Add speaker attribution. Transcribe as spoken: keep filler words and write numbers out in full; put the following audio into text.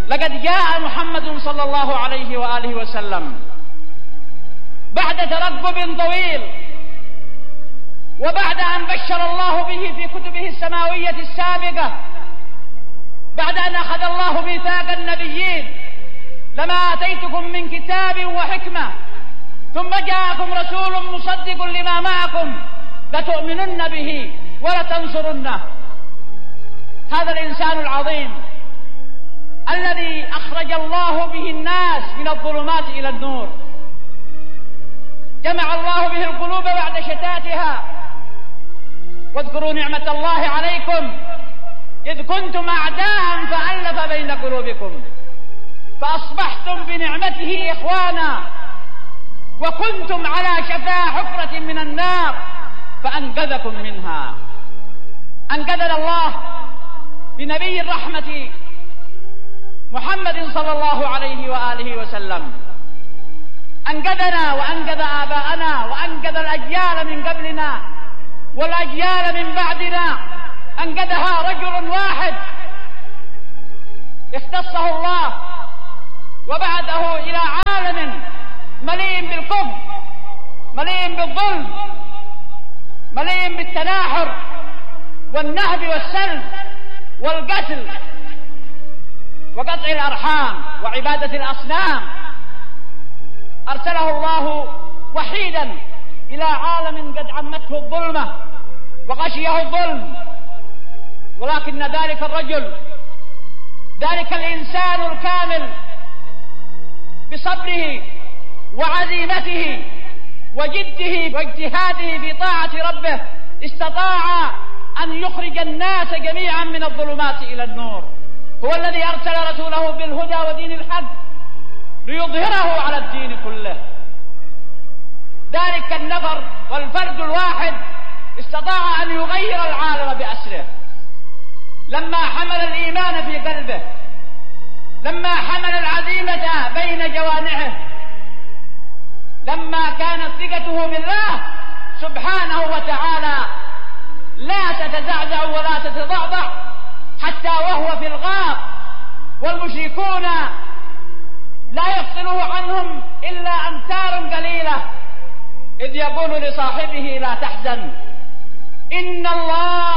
Speaker 1: لقد جاء محمد صلى الله عليه وآله وسلم بعد ترقب طويل، وبعد أن بشر الله به في كتبه السماوية السابقة، بعد أن أخذ الله ميثاق النبيين لما آتيتكم من كتاب وحكمة ثم جاءكم رسول مصدق لما معكم لتؤمنن به ولتنصرنه. هذا الإنسان العظيم الذي أخرج الله به الناس من الظلمات إلى النور، جمع الله به القلوب بعد شتاتها. واذكروا نعمة الله عليكم إذ كنتم أعداء فألف بين قلوبكم فأصبحتم بنعمته إخوانا، وكنتم على شفا حفرة من النار فأنقذكم منها. أنقذنا الله بنبي الرحمة محمد صلى الله عليه وآله وسلم، أنقذنا وأنقذ آباءنا وأنقذ الأجيال من قبلنا والأجيال من بعدنا. أنقذها رجل واحد اختصه الله وبعثه إلى عالم مليء بالكفر، مليء بالظلم، مليء بالتناحر والنهب والسلب والقتل وقطع الأرحام وعبادة الأصنام. أرسله الله وحيدا إلى عالم قد عمته الظلمة وغشيه الظلم، ولكن ذلك الرجل، ذلك الإنسان الكامل بصبره وعزيمته وجده واجتهاده في طاعة ربه استطاع أن يخرج الناس جميعا من الظلمات إلى النور. هو الذي أرسل رسوله بالهدى ودين الحق ليظهره على الدين كله. ذلك النفر والفرد الواحد استطاع أن يغير العالم بأسره لما حمل الإيمان في قلبه، لما حمل العزيمة بين جوانحه، لما كانت ثقته بالله سبحانه وتعالى لا تتزعزع ولا تتضعضع حتى وهو في الغار والمشركون لا يفصله عنهم إلا أمتار قليلة، إذ يقول لصاحبه لا تحزن إن الله